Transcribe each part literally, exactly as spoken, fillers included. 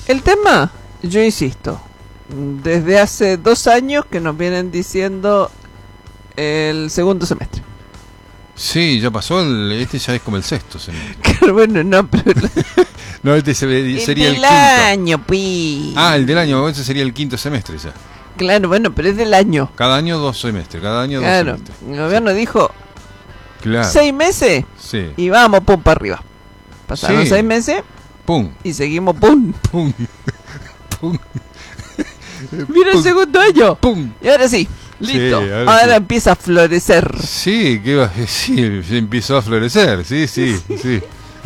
El tema, yo insisto, desde hace dos años que nos vienen diciendo el segundo semestre. Sí, ya pasó, el, este ya es como el sexto semestre. Claro, bueno, no, pero... no, este se, el sería el del quinto. año, pi. Ah, el del año, ese sería el quinto semestre ya. Claro, bueno, pero es del año. Cada año dos semestres, cada año claro, dos semestres. El gobierno dijo claro. seis meses sí. y vamos, pum, para arriba. Pasaron sí. seis meses, pum. Y seguimos, pum. Pum. Pum. Mira el segundo año. Pum. Y ahora sí. Listo, sí, ahora, ahora sí. empieza a florecer. Sí, que va, sí, empezó a florecer, sí, sí, sí.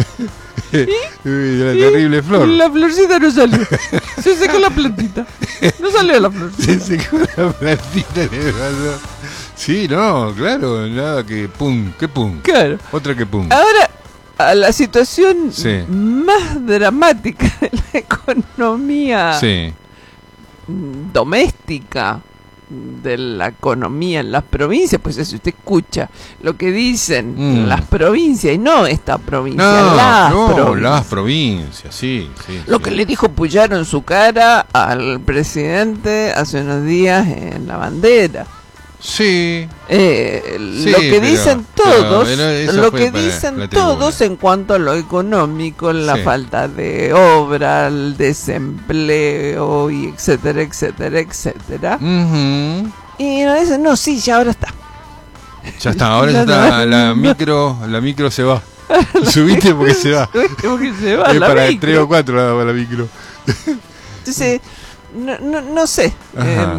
La terrible flor. La florcita no salió. Se secó la plantita. No salió la flor. Se secó la plantita en el brazo. Sí, no, claro, nada que pum, que pum. Claro. Otra que pum. Ahora, a la situación sí. más dramática de la economía sí. doméstica, de la economía en las provincias, pues si usted escucha lo que dicen mm. las provincias y no esta provincia, no, las, no, provincias. las provincias, sí, sí. Lo sí. que le dijo Puyaro en su cara al presidente hace unos días en la bandera. Sí. Eh, sí lo que pero, dicen todos, pero lo que dicen todos en cuanto a lo económico, la sí. falta de obra, el desempleo y etcétera, etcétera, etcétera. Uh-huh. Y nos dicen, no, sí, ya ahora está. Ya está, ahora ya está, la micro, la micro se va. Subiste porque se va. Subiste porque se va. Es la para micro. tres o cuatro la, la micro. Entonces, no, no, no sé. Eh,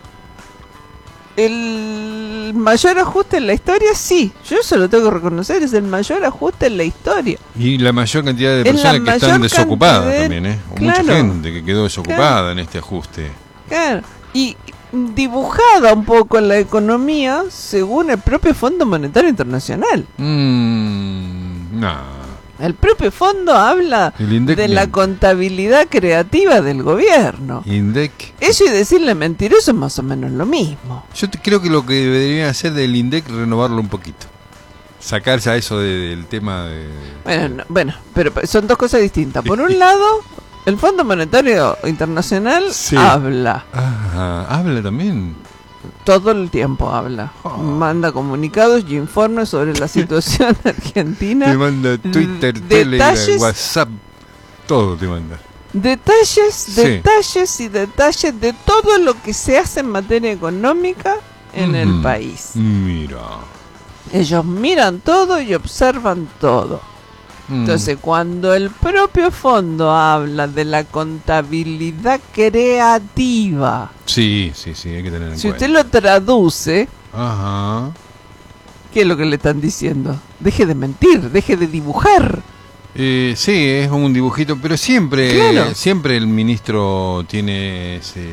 el mayor ajuste en la historia, sí. Yo eso lo tengo que reconocer, es el mayor ajuste en la historia. Y la mayor cantidad de personas que están desocupadas de... también, ¿eh? Claro. Mucha gente que quedó desocupada claro. en este ajuste. Claro. Y dibujada un poco la economía según el propio Fondo Monetario Internacional. Mm, no. El propio fondo habla de la contabilidad creativa del gobierno. INDEC. Eso y decirle mentiroso es más o menos lo mismo. Yo te, creo que lo que deberían hacer del INDEC renovarlo un poquito. Sacarse a eso de, del tema de... Bueno, no, bueno, pero son dos cosas distintas. Por un lado, el Fondo Monetario Internacional sí. habla. Ah, habla también. Todo el tiempo habla. Oh. Manda comunicados y informes sobre la situación argentina. Te manda Twitter, Telegram, WhatsApp, todo te manda. Detalles, sí. detalles y detalles de todo lo que se hace en materia económica en mm. el país. Mira. Ellos miran todo y observan todo. Mm. Entonces, cuando el propio fondo habla de la contabilidad creativa, sí, sí, sí, hay que tener en si cuenta. usted lo traduce, ajá. ¿Qué es lo que le están diciendo? Deje de mentir, deje de dibujar. Eh, sí, es un dibujito, pero siempre, claro. eh, siempre el ministro tiene ese...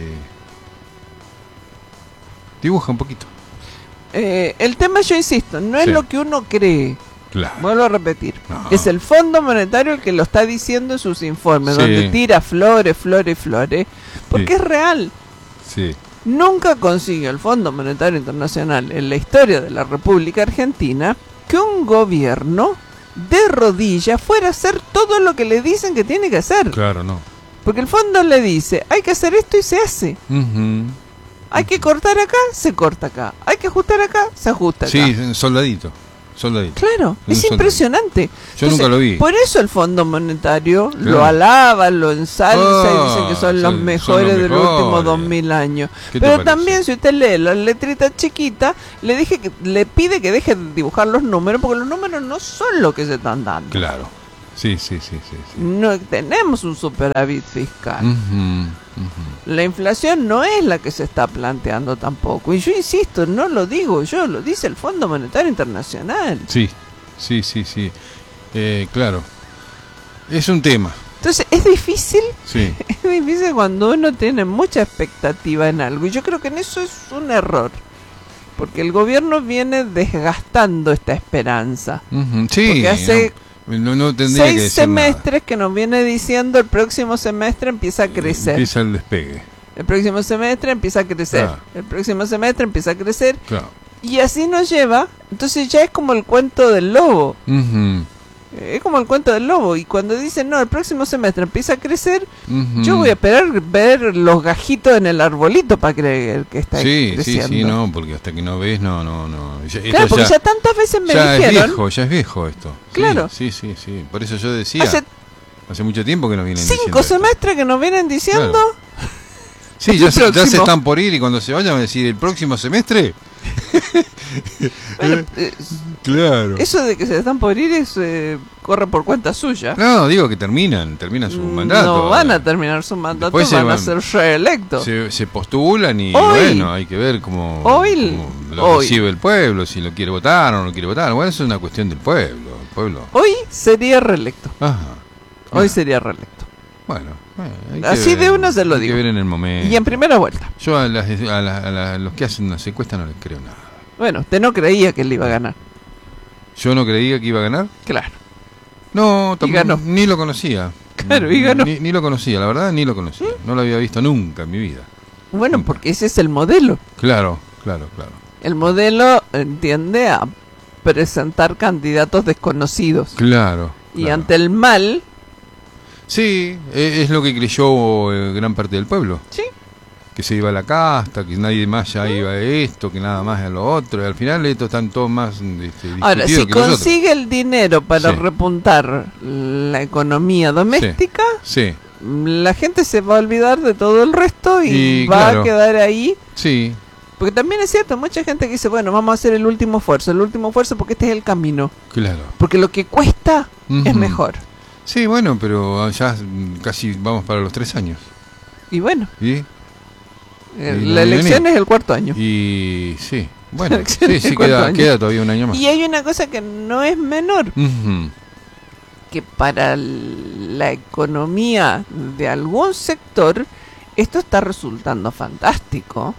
Dibuja un poquito. Eh, el tema, yo insisto, no es sí. lo que uno cree. Claro. Vuelvo a repetir. No. Es el Fondo Monetario el que lo está diciendo en sus informes, sí. donde tira flores, flores, flores, porque sí. es real. Sí. Nunca consiguió el Fondo Monetario Internacional en la historia de la República Argentina que un gobierno de rodillas fuera a hacer todo lo que le dicen que tiene que hacer. Claro, no. Porque el fondo le dice, hay que hacer esto y se hace. Uh-huh. Hay que cortar acá, se corta acá. Hay que ajustar acá, se ajusta acá. Sí, soldadito. Soldadito. Claro, un es soldadito. Impresionante. Yo Entonces, nunca lo vi. Por eso el Fondo Monetario claro. lo alaba, lo ensalza oh, y dice que son, son los mejores son los de los últimos dos mil años. Pero también si usted lee las letritas chiquitas, le dije que le pide que deje de dibujar los números, porque los números no son lo que se están dando. Claro. Sí, sí, sí, sí, sí. No tenemos un superávit fiscal. Uh-huh, uh-huh. La inflación no es la que se está planteando tampoco. Y yo insisto, no lo digo yo, lo dice el Fondo Monetario Internacional. Sí, sí, sí, sí. Eh, claro. Es un tema. Entonces, es difícil. Sí. Es difícil cuando uno tiene mucha expectativa en algo. Y yo creo que en eso es un error. Porque el gobierno viene desgastando esta esperanza. Uh-huh. Sí. Porque hace... No. No, no tendría seis que decir semestres nada. Que nos viene diciendo el próximo semestre empieza a crecer. Empieza el despegue. El próximo semestre empieza a crecer. Claro. El próximo semestre empieza a crecer. Claro. Y así nos lleva. Entonces ya es como el cuento del lobo. Uh-huh. Es como el cuento del lobo. Y cuando dicen, no, el próximo semestre empieza a crecer, uh-huh. yo voy a esperar ver los gajitos en el arbolito para creer que está sí, creciendo. Sí, sí, no, porque hasta que no ves, no, no, no. Ya, claro, porque ya, ya tantas veces me ya dijeron. Ya es viejo, ya es viejo esto. Claro. Sí, sí, sí, sí. Por eso yo decía, hace, hace mucho tiempo que nos vienen cinco diciendo semestres esto. Que nos vienen diciendo. Claro. Sí, ya se, ya se están por ir y cuando se vayan van a decir, ¿el próximo semestre? Bueno, eh, claro. Eso de que se están por ir es, eh, corre por cuenta suya. No, digo que terminan, terminan su mm, mandato. No van a terminar su mandato, van, van a ser reelectos. Se, se postulan y hoy, bueno, hay que ver cómo, hoy, cómo lo hoy. recibe el pueblo, si lo quiere votar o no lo quiere votar. Bueno, eso es una cuestión del pueblo. El pueblo. Hoy sería reelecto. Ajá. Hoy Ajá. sería reelecto. Bueno, bueno así ver, de una se lo hay digo. Que ver en el momento. Y en primera vuelta. Yo a, las, a, la, a, la, a los que hacen las encuestas no les creo nada. Bueno, usted no creía que él iba a ganar. ¿Yo no creía que iba a ganar? Claro. No, y ganó. Ni lo conocía. Claro, y ganó. Ni, ni lo conocía, la verdad, ni lo conocía. ¿Mm? No lo había visto nunca en mi vida. Bueno, nunca. Porque ese es el modelo. Claro, claro, claro. El modelo tiende a presentar candidatos desconocidos. Claro. Y claro. ante el mal... Sí, es lo que creyó gran parte del pueblo. Sí. Que se iba a la casta, que nadie más ya iba a esto, que nada más a lo otro. Y al final estos están todos más este, ahora, si que consigue nosotros. El dinero para sí. repuntar la economía doméstica, sí. Sí. la gente se va a olvidar de todo el resto y, y va claro. a quedar ahí. Sí. Porque también es cierto, mucha gente que dice, bueno, vamos a hacer el último esfuerzo, el último esfuerzo porque este es el camino. Claro. Porque lo que cuesta uh-huh. es mejor. Sí, bueno, pero ya casi vamos para los tres años. Y bueno. ¿Y? La elección es el cuarto año. Y sí, bueno, sí, sí queda, queda todavía un año más. Y hay una cosa que no es menor, uh-huh. que para la economía de algún sector esto está resultando fantástico.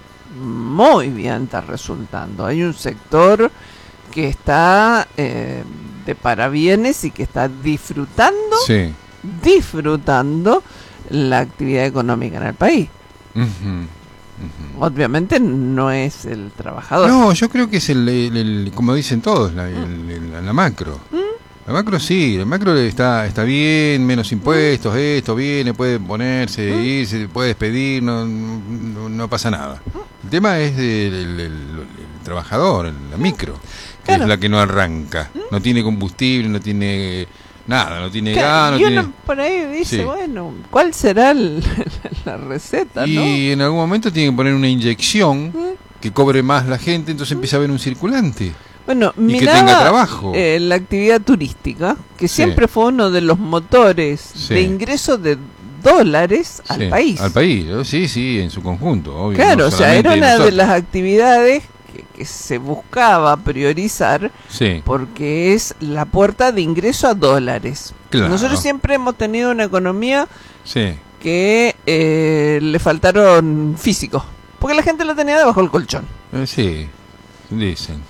Muy bien está resultando. Hay un sector que está eh, de parabienes y que está disfrutando, sí. disfrutando la actividad económica en el país. Uh-huh, uh-huh. Obviamente no es el trabajador. No, yo creo que es el, el, el como dicen todos, la, el, el, la macro. ¿Mm? La macro sí, la macro está está bien, menos impuestos, ¿Mm? Esto viene, puede ponerse, ¿Mm? irse, puede despedir, no, no, no pasa nada. ¿Mm? El tema es del el, el, el trabajador, la micro, que claro. es la que no arranca, ¿Mm? No tiene combustible, no tiene... Nada, no tiene claro, gas, y no uno tiene... por ahí dice, sí. bueno, ¿cuál será el, la receta? Y ¿no? en algún momento tienen que poner una inyección ¿Mm? Que cobre más la gente, entonces ¿Mm? Empieza a haber un circulante. Bueno, y miraba, que tenga trabajo. Eh, la actividad turística, que sí. siempre fue uno de los motores sí. de ingreso de dólares al sí. país. Al país, sí, sí, en su conjunto, obvio. Claro, no o sea, era una nosotros. de las actividades que, que se buscaba priorizar sí. porque es la puerta de ingreso a dólares. Claro. Nosotros siempre hemos tenido una economía sí. que eh, le faltaron físicos, porque la gente lo tenía debajo del colchón. Eh, sí, dicen.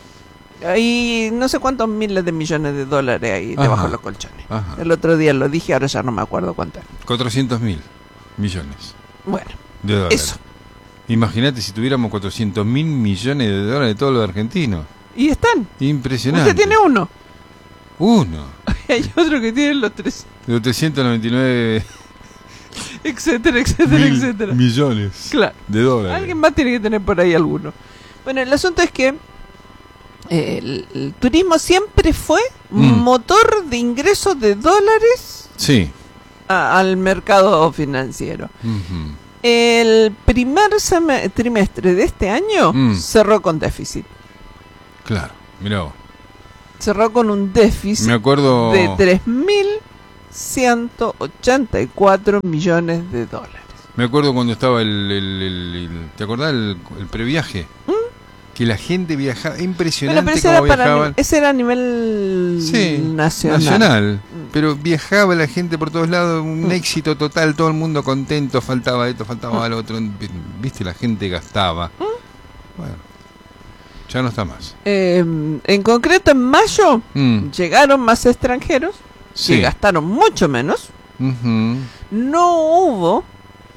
Hay no sé cuántos miles de millones de dólares ahí ajá. Debajo de los colchones. Ajá. El otro día lo dije, ahora ya no me acuerdo cuánto. cuatrocientos mil millones. Bueno, de dólares. Eso. Imagínate si tuviéramos cuatrocientos mil millones de dólares de todos los argentinos. Y están. Impresionante. Usted tiene uno. Uno. Hay otro que tiene los tres. Los trescientos noventa y nueve... etcétera, etcétera, mil etcétera. millones claro. de dólares. Alguien más tiene que tener por ahí alguno. Bueno, el asunto es que eh, el, el turismo siempre fue mm. motor de ingresos de dólares sí. a, al mercado financiero. Uh-huh. El primer sem- trimestre de este año mm. cerró con déficit. Claro, mirá vos. Cerró con un déficit Me acuerdo... de tres mil ciento ochenta y cuatro millones de dólares. Me acuerdo cuando estaba el... el, el, el ¿te acordás el, el previaje? ¿Mm? Que la gente viajaba, impresionante bueno, cómo era viajaban. Para, ese era a nivel sí, nacional. nacional. Pero viajaba la gente por todos lados, un mm. éxito total, todo el mundo contento, faltaba esto, faltaba mm. lo otro. Viste, la gente gastaba. Mm. Bueno, ya no está más. Eh, en concreto, en mayo mm. llegaron más extranjeros, sí. que gastaron mucho menos. Uh-huh. No hubo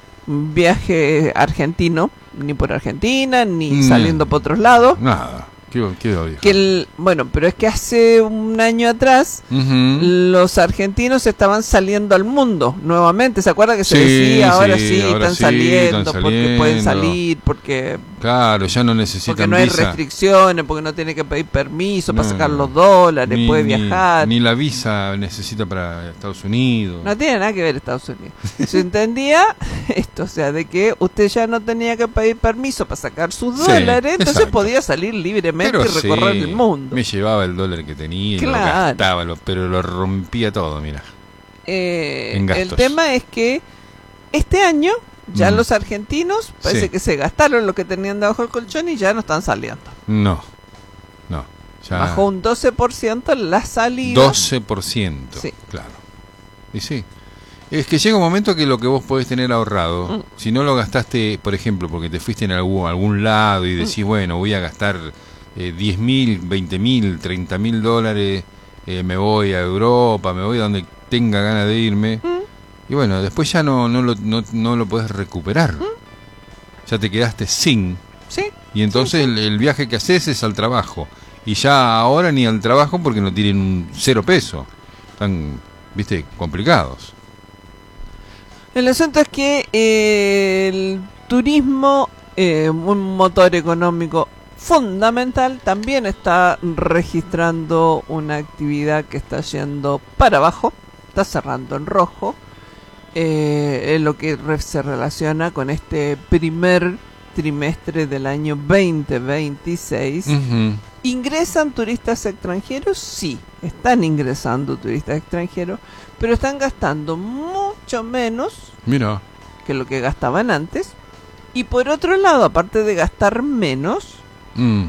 viaje argentino, ni por Argentina, ni mm. saliendo por otros lados. Nada. ¿Qué, qué odio? Que el, bueno, pero es que hace un año atrás uh-huh. los argentinos estaban saliendo al mundo nuevamente. ¿Se acuerda que se sí, decía ahora sí, sí, ahora están, sí saliendo, están saliendo porque pueden salir, porque claro, ya no necesitan porque no hay visa. restricciones, porque no tiene que pedir permiso no, para sacar los dólares, ni, puede ni, viajar. Ni la visa necesita para Estados Unidos. No tiene nada que ver Estados Unidos. Se entendía esto, o sea, de que usted ya no tenía que pedir permiso para sacar sus sí, dólares, entonces exacto. podía salir libremente pero y recorrer sí, el mundo. Me llevaba el dólar que tenía y claro. lo gastaba, lo, pero lo rompía todo, mira. Eh, el tema es que este año ya mm. los argentinos parece sí. que se gastaron lo que tenían debajo del colchón y ya no están saliendo. No, no. Ya bajó un doce por ciento la salida. doce por ciento, sí. Claro. Y sí. Es que llega un momento que lo que vos podés tener ahorrado, mm. si no lo gastaste, por ejemplo, porque te fuiste en algún, algún lado y decís, mm. bueno, voy a gastar eh, diez mil, veinte mil, treinta mil dólares, eh, me voy a Europa, me voy a donde tenga ganas de irme, mm. y bueno, después ya no, no, lo, no, no lo podés recuperar. Mm. Ya te quedaste sin. Sí. Y entonces sí, sí. El, el viaje que haces es al trabajo. Y ya ahora ni al trabajo porque no tienen un cero peso. Están, viste, complicados. El asunto es que eh, el turismo, eh, un motor económico fundamental, también está registrando una actividad que está yendo para abajo, está cerrando en rojo, eh, en lo que re- se relaciona con este primer trimestre del año veinte veintiséis. Uh-huh. ¿Ingresan turistas extranjeros? Sí, están ingresando turistas extranjeros, pero están gastando mucho menos Mira. que lo que gastaban antes. Y por otro lado, aparte de gastar menos, mm.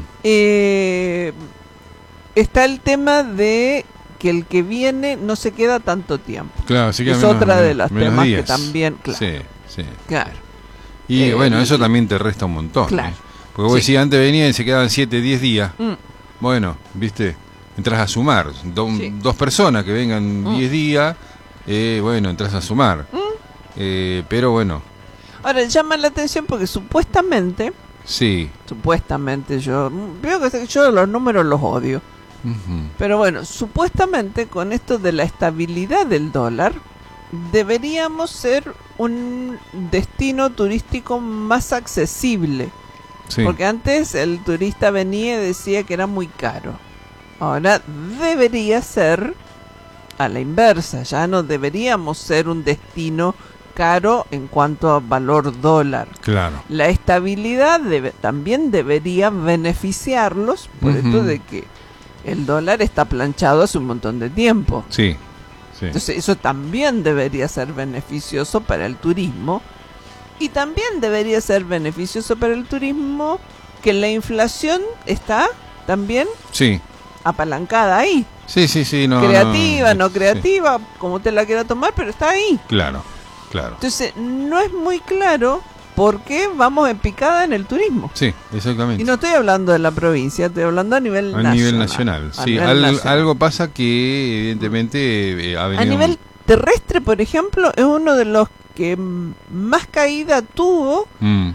eh, está el tema de que el que viene no se queda tanto tiempo. Claro, sí que es menos, otra de las menos temas días. que también, claro. Sí, sí. Claro. Y eh, bueno, eso también te resta un montón. Claro. ¿eh? Porque vos sí. decías, antes venían y se quedaban siete, diez días. Mm. Bueno, viste, entras a sumar. Do, sí. Dos personas que vengan mm. diez días, eh, bueno, entras a sumar. Mm. Eh, pero bueno. Ahora, llama la atención porque supuestamente... Sí. Supuestamente, yo... Veo que yo los números los odio. Uh-huh. Pero bueno, supuestamente con esto de la estabilidad del dólar, deberíamos ser un destino turístico más accesible. Sí. Porque antes el turista venía y decía que era muy caro. Ahora debería ser a la inversa. Ya no deberíamos ser un destino caro en cuanto a valor dólar. Claro. La estabilidad debe, también debería beneficiarlos por uh-huh. esto de que el dólar está planchado hace un montón de tiempo. Sí. Sí. Entonces eso también debería ser beneficioso para el turismo. Y también debería ser beneficioso para el turismo que la inflación está también sí. apalancada ahí. Sí, sí, sí. No, creativa, no, no creativa, sí. como usted la quiera tomar, pero está ahí. Claro, claro. Entonces no es muy claro por qué vamos en picada en el turismo. Sí, exactamente. Y no estoy hablando de la provincia, estoy hablando a nivel a nacional. Nivel nacional. A sí, nivel al, nacional. Algo pasa que evidentemente eh, ha venido... A nivel terrestre, por ejemplo, es uno de los que más caída tuvo mm.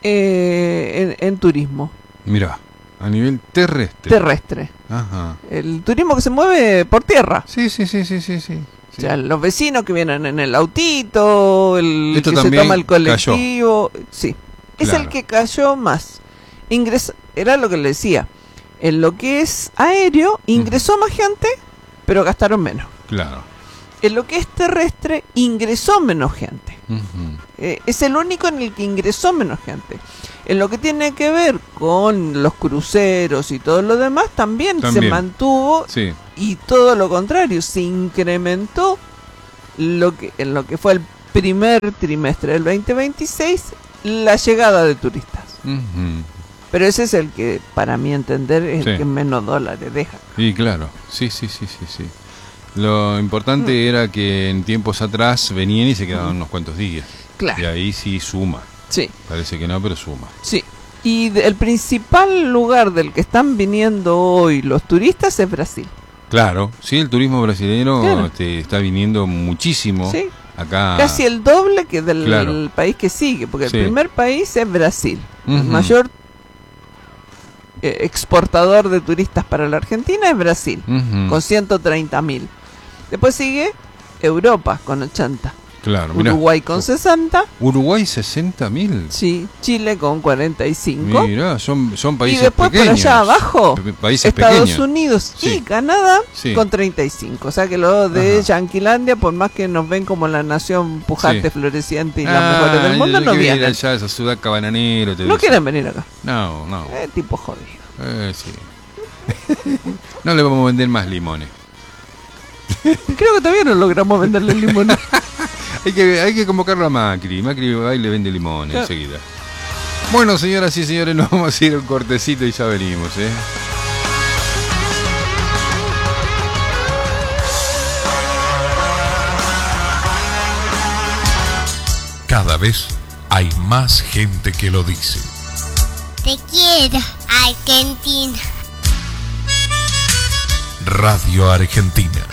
eh, en, en turismo. Mira, a nivel terrestre. Terrestre. Ajá. El turismo que se mueve por tierra. Sí, sí, sí, sí, sí, sí. O sea, los vecinos que vienen en el autito, el Esto que se toma el colectivo. Cayó. Sí, es claro. el que cayó más. Ingresa, era lo que le decía. En lo que es aéreo, ingresó uh-huh. más gente, pero gastaron menos. Claro. En lo que es terrestre, ingresó menos gente. Uh-huh. Eh, es el único en el que ingresó menos gente. En lo que tiene que ver con los cruceros y todo lo demás, también, también. se mantuvo. Sí. Y todo lo contrario, se incrementó lo que en lo que fue el primer trimestre del veinte veintiséis, la llegada de turistas. Uh-huh. Pero ese es el que, para mi entender, es sí. el que menos dólares deja. Sí, claro. Sí, sí, sí, sí, sí. Lo importante mm. era que en tiempos atrás venían y se quedaban mm. unos cuantos días. Claro. Y ahí sí suma. Sí. Parece que no, pero suma. Sí. Y el principal lugar del que están viniendo hoy los turistas es Brasil. Claro, sí, el turismo brasileño claro. este, está viniendo muchísimo. Sí. Acá. Casi el doble que del claro. país que sigue, porque sí. el primer país es Brasil. Uh-huh. El mayor eh, exportador de turistas para la Argentina es Brasil, uh-huh. con ciento treinta mil. Después sigue Europa, con ochenta. Claro, Uruguay mirá. con sesenta. Uruguay sesenta mil. Sí, Chile con cuarenta y cinco. Mirá, son, son países y después pequeños. Por allá abajo, países Estados pequeños. Unidos sí. y Canadá sí. con treinta y cinco. O sea que los de Ajá. Yanquilandia, por más que nos ven como la nación pujante, sí. floreciente y ah, la mejor del mundo, no vienen. Allá, esa Sudaca bananero, te no dice. quieren venir acá. No, no. Eh, tipo jodido. Eh, sí. No le vamos a vender más limones. Creo que todavía no logramos venderle limones. hay, que, hay que convocarlo a Macri. Macri va y le vende limones claro. enseguida. Bueno, señoras y señores, nos vamos a ir a un cortecito y ya venimos, ¿eh? Cada vez hay más gente que lo dice. Te quiero, Argentina. Radio Argentina.